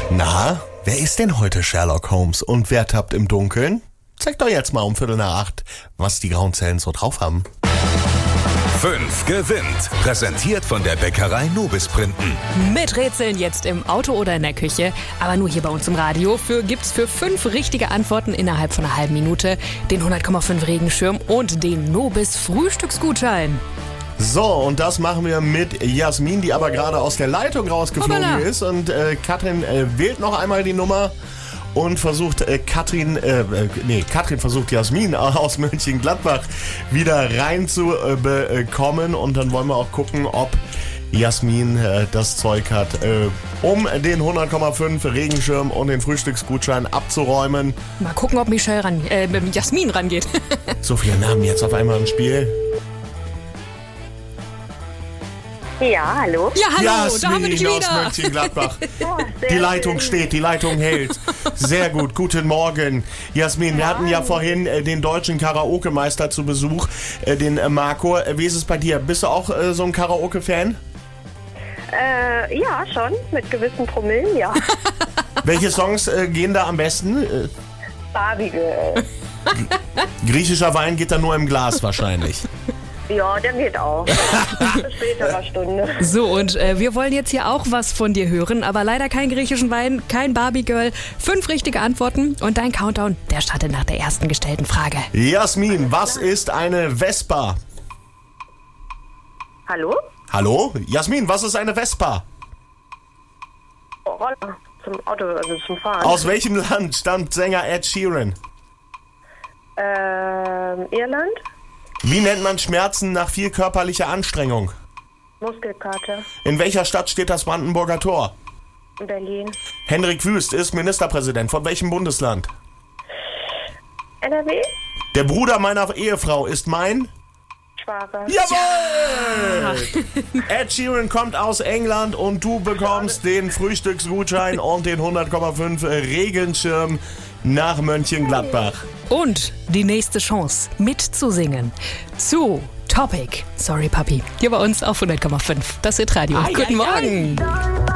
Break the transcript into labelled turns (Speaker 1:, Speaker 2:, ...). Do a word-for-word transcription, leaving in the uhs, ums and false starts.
Speaker 1: Na, wer ist denn heute Sherlock Holmes und wer tappt im Dunkeln? Zeigt doch jetzt mal um Viertel nach acht, was die grauen Zellen so drauf haben.
Speaker 2: fünf gewinnt. Präsentiert von der Bäckerei Nobis Printen.
Speaker 3: Mit Rätseln jetzt im Auto oder in der Küche, aber nur hier bei uns im Radio. Für gibt's für fünf richtige Antworten innerhalb von einer halben Minute den hundert Komma fünf Regenschirm und den Nobis Frühstücksgutschein.
Speaker 1: So, und das machen wir mit Jasmin, die aber gerade aus der Leitung rausgeflogen
Speaker 3: Hoppala.
Speaker 1: ist. Und äh, Katrin äh, wählt noch einmal die Nummer und versucht äh, Katrin, äh, äh, nee, Katrin versucht Jasmin aus Mönchengladbach wieder reinzubekommen. Und dann wollen wir auch gucken, ob Jasmin äh, das Zeug hat, äh, um den hundert Komma fünf Regenschirm und den Frühstücksgutschein abzuräumen.
Speaker 3: Mal gucken, ob Michelle ran, äh, Jasmin rangeht.
Speaker 1: So viele Namen jetzt auf einmal im Spiel.
Speaker 4: Ja, hallo.
Speaker 3: Ja, hallo,
Speaker 1: Jasmin
Speaker 3: da haben wir dich
Speaker 1: aus
Speaker 3: wieder.
Speaker 1: Mönchengladbach.
Speaker 4: Oh, sehr
Speaker 1: Die Leitung
Speaker 4: schön.
Speaker 1: steht, die Leitung hält. Sehr gut, guten Morgen. Jasmin, wir hatten ja vorhin äh, den deutschen Karaoke-Meister zu Besuch, äh, den äh, Marco. Äh, wie ist es bei dir? Bist du auch äh, so ein Karaoke-Fan?
Speaker 4: Äh, ja, schon. Mit gewissen Promillen, ja.
Speaker 1: Welche Songs äh, gehen da am besten? Äh,
Speaker 4: Barbie Girl.
Speaker 1: griechischer Wein geht da nur im Glas wahrscheinlich.
Speaker 4: Ja, der geht auch. Bis späterer Stunde.
Speaker 3: So, und äh, wir wollen jetzt hier auch was von dir hören, aber leider keinen griechischen Wein, kein Barbie Girl. Fünf richtige Antworten und dein Countdown, der startet nach der ersten gestellten Frage.
Speaker 1: Jasmin, was ist eine Vespa?
Speaker 4: Hallo?
Speaker 1: Hallo? Jasmin, was ist eine Vespa?
Speaker 4: Oh, Roller. Zum Auto, also zum Fahren.
Speaker 1: Aus welchem Land stammt Sänger Ed Sheeran?
Speaker 4: Ähm, Irland?
Speaker 1: Wie nennt man Schmerzen nach viel körperlicher Anstrengung?
Speaker 4: Muskelkater.
Speaker 1: In welcher Stadt steht das Brandenburger Tor?
Speaker 4: Berlin.
Speaker 1: Henrik Wüst ist Ministerpräsident. Von welchem Bundesland?
Speaker 4: N R W?
Speaker 1: Der Bruder meiner Ehefrau ist mein...
Speaker 4: Schwager.
Speaker 1: Jawohl! Ed Sheeran kommt aus England und du bekommst den Frühstücksgutschein und den hundert Komma fünf Regenschirm nach Mönchengladbach.
Speaker 3: Und die nächste Chance, mitzusingen zu Topic. Sorry, Papi. Hier bei uns auf hundert Komma fünf. Das ist Radio.
Speaker 1: Ei,
Speaker 3: Guten
Speaker 1: ei, ei.
Speaker 3: Morgen.